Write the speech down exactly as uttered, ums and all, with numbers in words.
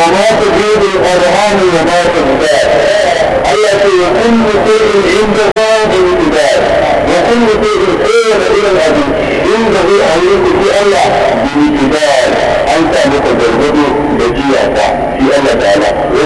وما تفيد الأرهام وما تزداد التي كل شيء عنده